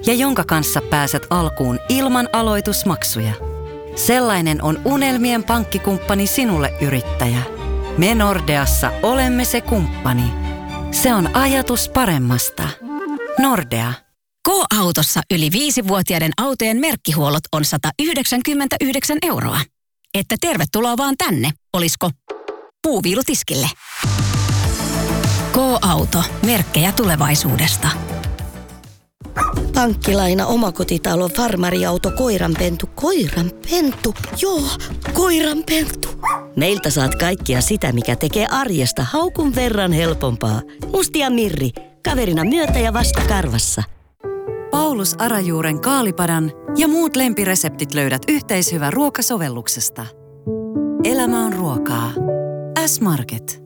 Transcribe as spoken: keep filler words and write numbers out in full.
ja jonka kanssa pääset alkuun ilman aloitusmaksuja. Sellainen on unelmien pankkikumppani sinulle, yrittäjä. Me Nordeassa olemme se kumppani. Se on ajatus paremmasta. Nordea. K-autossa yli viisivuotiaiden autojen merkkihuollot on sata yhdeksänkymmentäyhdeksän euroa. Että tervetuloa vaan tänne, olisko puuviilutiskille. K-auto. Merkkejä tulevaisuudesta. Pankkilaina, omakotitalo, farmariauto, koiranpentu. Koiranpentu? Joo, koiranpentu. Meiltä saat kaikkia sitä, mikä tekee arjesta haukun verran helpompaa. Musti ja Mirri, kaverina myötä ja vasta-karvassa. Paulus Arajuuren kaalipadan ja muut lempireseptit löydät yhteishyvä ruokasovelluksesta. Elämä on ruokaa. S-Market.